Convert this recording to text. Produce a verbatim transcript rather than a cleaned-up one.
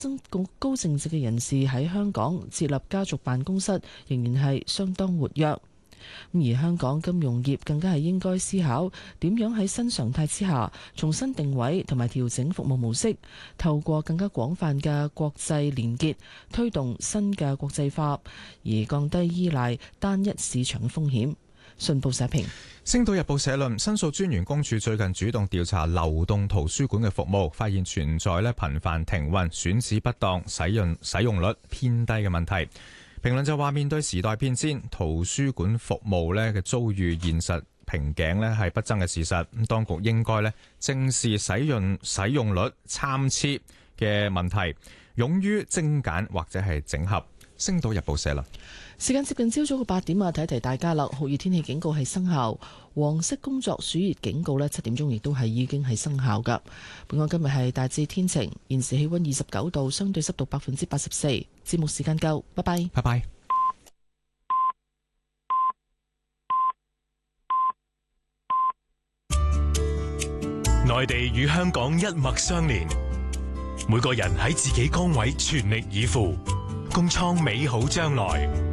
高高淨值嘅人士喺香港設立家族辦公室，仍然係相當活躍。而香港金融業更加係應該思考點樣喺新常態之下重新定位同埋調整服務模式，透過更加廣泛嘅國際連結，推動新嘅國際化，而降低依賴單一市場嘅風險。信報社評。 星島日報社論，申訴專員公署最近主動調查流動圖書館嘅服務，發現存在咧頻繁停運、選址不當、使用使用率偏低嘅問題。評論就話，面對時代變遷，圖書館服務咧嘅遭遇現實瓶頸咧係不爭嘅事實。咁當局應該咧正視使用使用率參差嘅問題，勇於精簡或者係整合。星島日報社論。 時間接近朝早嘅八點啊，提一提大家啦，酷熱天氣警告係生效，黃色工作暑熱警告呢，七點鐘亦都係已經係生效噶。本港今日係大致天晴，現時氣溫二十九度，相對濕度百分之八十四。節目時間夠，拜拜， 拜拜。 內地與香港一脈相連，每個人喺自己崗位全力以赴，共創美好將來。